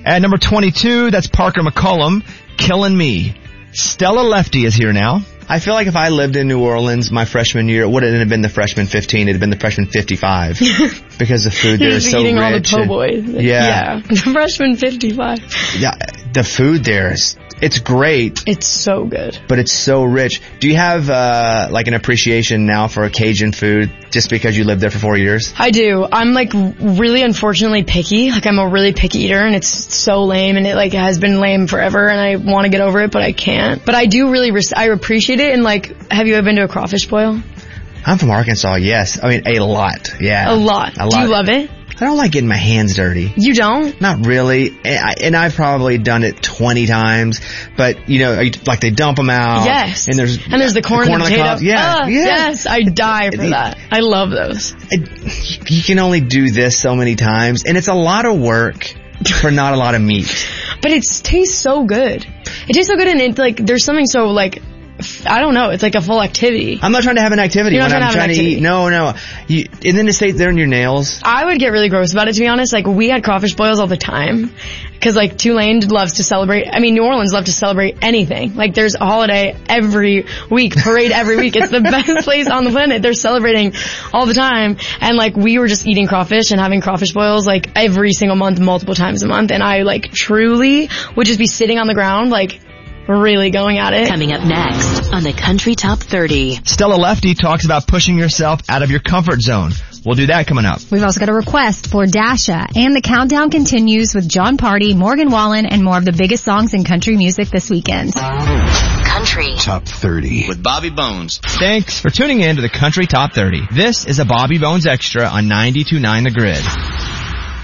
At number 22, that's Parker McCollum, Killing Me. Stella Lefty is here now. I feel like if I lived in New Orleans my freshman year, it wouldn't have been the freshman 15, it'd have been the freshman 55. Because the food there is so rich. Eating all the po' boys. Yeah. The freshman 55. Yeah, the food there it's great. It's so good. But it's so rich. Do you have, like an appreciation now for Cajun food just because you lived there for 4 years? I do. I'm like really unfortunately picky. Like I'm a really picky eater and it's so lame and it like has been lame forever and I want to get over it but I can't. But I do really, I appreciate it and like, have you ever been to a crawfish boil? I'm from Arkansas, yes. I mean, a lot, yeah. A lot. Do you love it? I don't like getting my hands dirty. You don't? Not really. And I've probably done it 20 times. But, you know, like they dump them out. Yes. And there's the corn and the potato. Yeah. Yes, I die for that. I love those. You can only do this so many times. And it's a lot of work for not a lot of meat. But it tastes so good. It tastes so good and it, like, there's something so, like, I don't know. It's like a full activity. I'm not trying to have an activity when I'm trying to eat. No. And then it stays there in your nails. I would get really gross about it, to be honest. Like, we had crawfish boils all the time. Because, like, Tulane loves to celebrate. I mean, New Orleans loves to celebrate anything. Like, there's a holiday every week, parade every week. It's the best place on the planet. They're celebrating all the time. And, like, we were just eating crawfish and having crawfish boils, like, every single month, multiple times a month. And I, like, truly would just be sitting on the ground, like, really going at it. Coming up next on the Country Top 30. Stella Lefty talks about pushing yourself out of your comfort zone. We'll do that coming up. We've also got a request for Dasha. And the countdown continues with John Party, Morgan Wallen, and more of the biggest songs in country music this weekend. Country Top 30 with Bobby Bones. Thanks for tuning in to the Country Top 30. This is a Bobby Bones Extra on 92.9 The Grid.